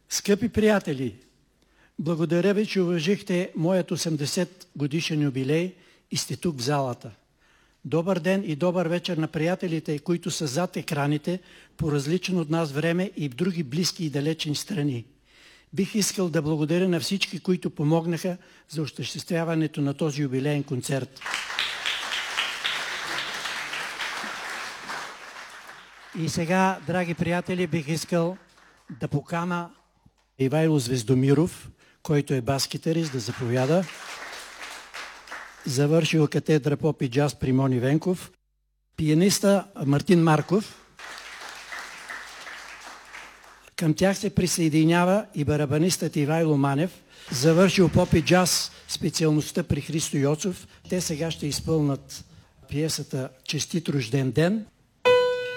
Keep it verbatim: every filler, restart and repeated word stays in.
Скъпи приятели, благодаря ви, че уважихте моят осемдесет годишен юбилей и сте тук в залата. Добър ден и добър вечер на приятелите, които са зад екраните по различно от нас време и в други близки и далечни страни. Бих искал да благодаря на всички, които помогнаха за осъществяването на този юбилеен концерт. И сега, драги приятели, бих искал да покана Ивайло Звездомиров, който е бас-китарист, да заповяда. Завършил катедра поп и джаз при Мони Венков. Пианиста Мартин Марков. Към тях се присъединява и барабанистът Ивайло Манев, завършил поп и джаз специалността при Христо Йоцов. Те сега ще изпълнат пиесата "Честит рожден ден".